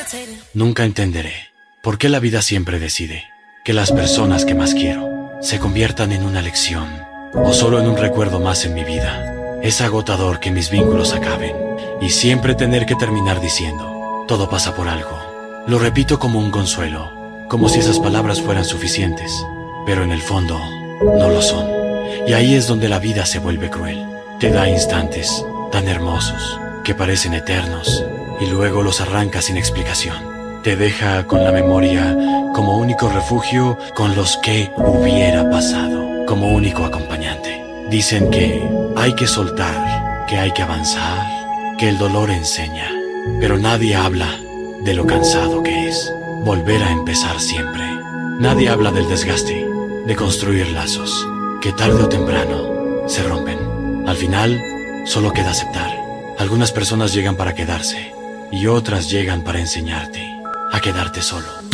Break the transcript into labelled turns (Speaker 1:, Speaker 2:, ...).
Speaker 1: Nunca entenderé por qué la vida siempre decide que las personas que más quiero se conviertan en una lección o solo en un recuerdo más en mi vida. Es agotador que mis vínculos acaben y siempre tener que terminar diciendo, todo pasa por algo. Lo repito como un consuelo, como si esas palabras fueran suficientes, pero en el fondo no lo son. Y ahí es donde la vida se vuelve cruel. Te da instantes tan hermosos que parecen eternos y luego los arranca sin explicación. Te deja con la memoria como único refugio, con los que hubiera pasado, como único acompañante. Dicen que hay que soltar, que hay que avanzar, que el dolor enseña, pero nadie habla de lo cansado que es volver a empezar siempre. Nadie habla del desgaste, de construir lazos, que tarde o temprano se rompen. Al final, solo queda aceptar. Algunas personas llegan para quedarse y otras llegan para enseñarte a quedarte solo.